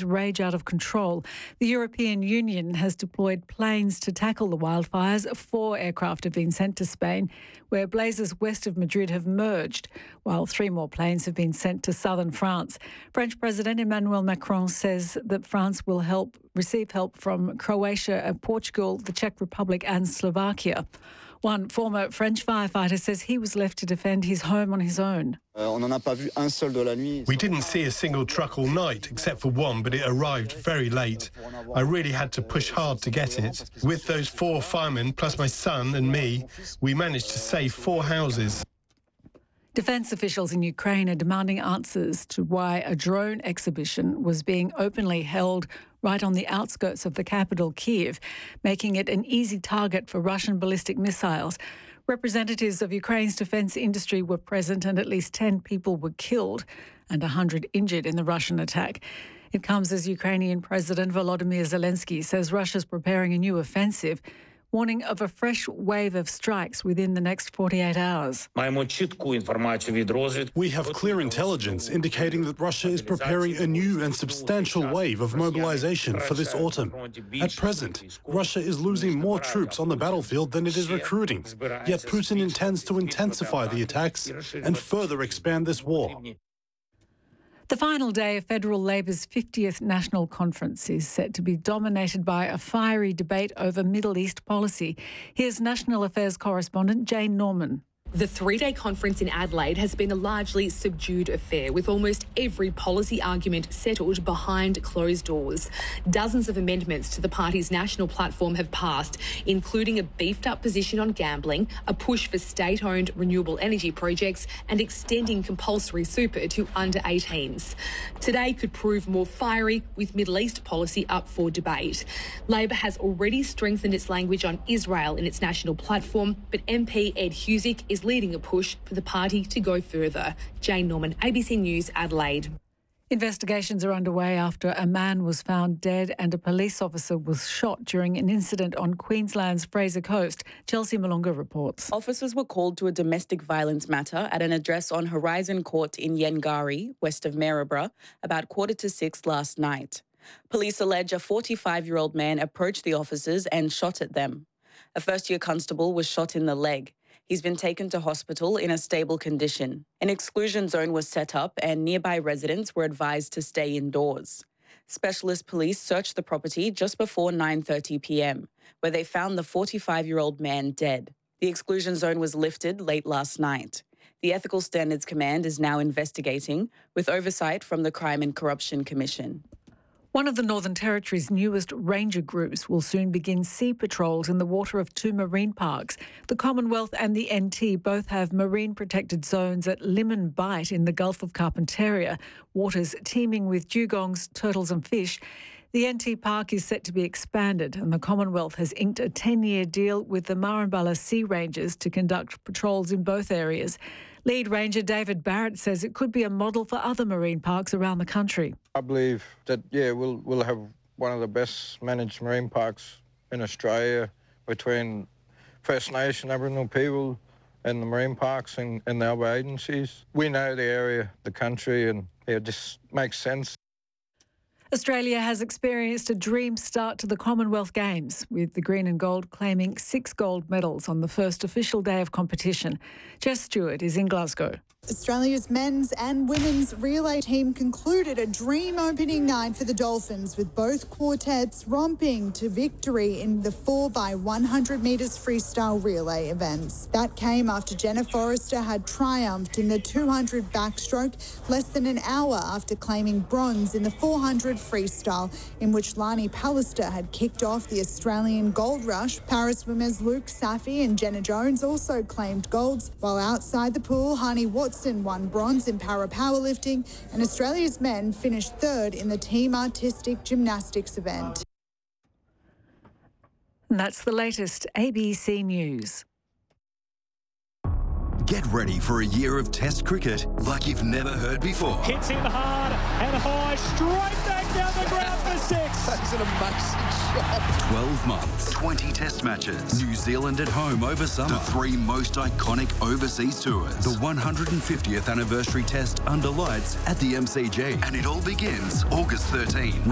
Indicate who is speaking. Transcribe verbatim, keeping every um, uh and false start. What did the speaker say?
Speaker 1: fires rage out of control. The European Union has deployed planes to tackle the wildfires. Four aircraft have been sent to Spain, where blazes west of Madrid have merged, while three more planes have been sent to southern France. French President Emmanuel Macron says that France will help receive help from Croatia and Portugal, the Czech Republic and Slovakia. One former French firefighter says he was left to defend his home on his own.
Speaker 2: We didn't see a single truck all night, except for one, but it arrived very late. I really had to push hard to get it. With those four firemen, plus my son and me, we managed to save four houses.
Speaker 1: Defence officials in Ukraine are demanding answers to why a drone exhibition was being openly held right on the outskirts of the capital, Kyiv, making it an easy target for Russian ballistic missiles. Representatives of Ukraine's defence industry were present and at least ten people were killed and one hundred injured in the Russian attack. It comes as Ukrainian President Volodymyr Zelensky says Russia's preparing a new offensive, warning of a fresh wave of strikes within the next forty-eight hours.
Speaker 3: We have clear intelligence indicating that Russia is preparing a new and substantial wave of mobilization for this autumn. At present, Russia is losing more troops on the battlefield than it is recruiting, yet Putin intends to intensify the attacks and further expand this war.
Speaker 1: The final day of Federal Labor's fiftieth National Conference is set to be dominated by a fiery debate over Middle East policy. Here's National Affairs correspondent Jane Norman.
Speaker 4: The three-day conference in Adelaide has been a largely subdued affair, with almost every policy argument settled behind closed doors. Dozens of amendments to the party's national platform have passed, including a beefed-up position on gambling, a push for state-owned renewable energy projects and extending compulsory super to under eighteens. Today could prove more fiery, with Middle East policy up for debate. Labor has already strengthened its language on Israel in its national platform, but M P Ed Husic is leading a push for the party to go further. Jane Norman, A B C News, Adelaide.
Speaker 1: Investigations are underway after a man was found dead and a police officer was shot during an incident on Queensland's Fraser Coast. Chelsea Malunga reports.
Speaker 5: Officers were called to a domestic violence matter at an address on Horizon Court in Yengari, west of Maryborough, about quarter to six last night. Police allege a forty-five-year-old man approached the officers and shot at them. A first-year constable was shot in the leg. He's been taken to hospital in a stable condition. An exclusion zone was set up and nearby residents were advised to stay indoors. Specialist police searched the property just before nine thirty p m, where they found the forty-five-year-old man dead. The exclusion zone was lifted late last night. The Ethical Standards Command is now investigating, with oversight from the Crime and Corruption Commission.
Speaker 1: One of the Northern Territory's newest ranger groups will soon begin sea patrols in the water of two marine parks. The Commonwealth and the N T both have marine protected zones at Limmen Bight in the Gulf of Carpentaria, waters teeming with dugongs, turtles and fish. The N T Park is set to be expanded, and the Commonwealth has inked a ten-year deal with the Murrumbulla Sea Rangers to conduct patrols in both areas. Lead Ranger David Barrett says it could be a model for other marine parks around the country.
Speaker 6: I believe that, yeah, we'll, we'll have one of the best managed marine parks in Australia between First Nation Aboriginal people and the marine parks and, and the other agencies. We know the area, the country, and yeah, it just makes sense.
Speaker 1: Australia has experienced a dream start to the Commonwealth Games, with the green and gold claiming six gold medals on the first official day of competition. Jess Stewart is in Glasgow.
Speaker 7: Australia's men's and women's relay team concluded a dream opening night for the Dolphins, with both quartets romping to victory in the four by one hundred metres freestyle relay events. That came after Jenna Forrester had triumphed in the two hundred backstroke less than an hour after claiming bronze in the four hundred freestyle, in which Lani Pallister had kicked off the Australian gold rush. Para swimmers Luke Safi and Jenna Jones also claimed golds, while outside the pool, Hani Watson won bronze in para powerlifting, and Australia's men finished third in the team artistic gymnastics event.
Speaker 1: And that's the latest A B C News.
Speaker 8: Get ready for a year of Test cricket like you've never heard before.
Speaker 9: Hits him hard and high, straight back down the ground for six.
Speaker 10: That's an amazing shot.
Speaker 8: twelve months, twenty Test matches. New Zealand at home over summer. The three most iconic overseas tours. The one hundred fiftieth anniversary Test under lights at the M C G. And it all begins August thirteenth.